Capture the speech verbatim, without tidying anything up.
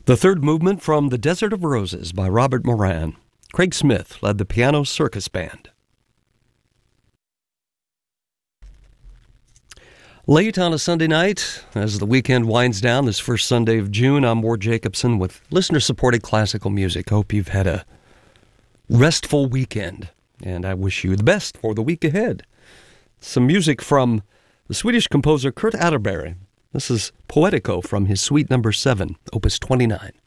The third movement from The Desert of Roses by Robert Moran. Craig Smith led the Piano Circus Band. Late on a Sunday night, as the weekend winds down this first Sunday of June, I'm Ward Jacobson with listener-supported classical music. Hope you've had a restful weekend, and I wish you the best for the week ahead. Some music from the Swedish composer Kurt Atterbury. This is Poetico from his Suite Number seven, Opus twenty-nine.